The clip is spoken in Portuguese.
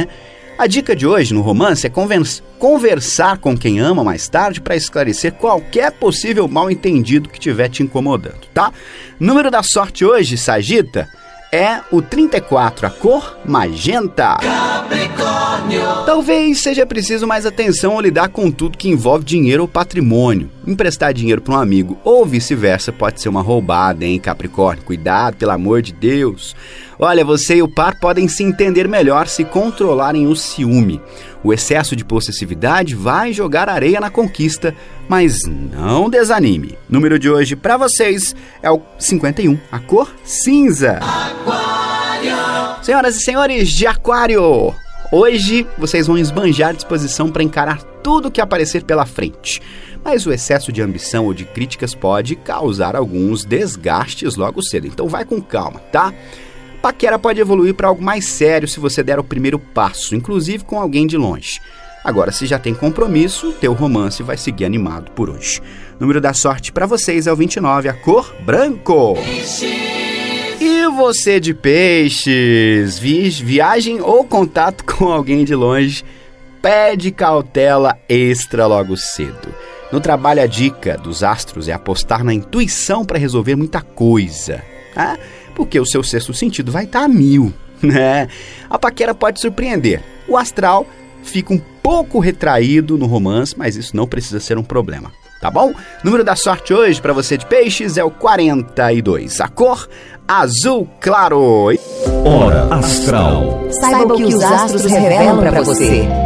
né? A dica de hoje no romance é conversar com quem ama mais tarde para esclarecer qualquer possível mal-entendido que estiver te incomodando, tá? Número da sorte hoje, Sagita, é o 34, a cor magenta. Capricórnio. Talvez seja preciso mais atenção ao lidar com tudo que envolve dinheiro ou patrimônio. Emprestar dinheiro para um amigo ou vice-versa pode ser uma roubada, hein, Capricórnio? Cuidado, pelo amor de Deus. Olha, você e o par podem se entender melhor se controlarem o ciúme. O excesso de possessividade vai jogar areia na conquista, mas não desanime. O número de hoje para vocês é o 51, a cor cinza. Aquário. Senhoras e senhores de Aquário, hoje vocês vão esbanjar disposição para encarar tudo que aparecer pela frente. Mas o excesso de ambição ou de críticas pode causar alguns desgastes logo cedo, então vai com calma, tá? Paquera pode evoluir para algo mais sério se você der o primeiro passo, inclusive com alguém de longe. Agora, se já tem compromisso, teu romance vai seguir animado por hoje. O número da sorte para vocês é o 29, a cor branco. E você de peixes, viagem ou contato com alguém de longe, pede cautela extra logo cedo. No trabalho, a dica dos astros é apostar na intuição para resolver muita coisa, tá? Porque o seu sexto sentido vai estar a 1000, né? A paquera pode surpreender. O astral fica um pouco retraído no romance, mas isso não precisa ser um problema, tá bom? O número da sorte hoje para você de peixes é o 42, a cor azul claro. Hora Astral. Saiba o que os astros revelam para você.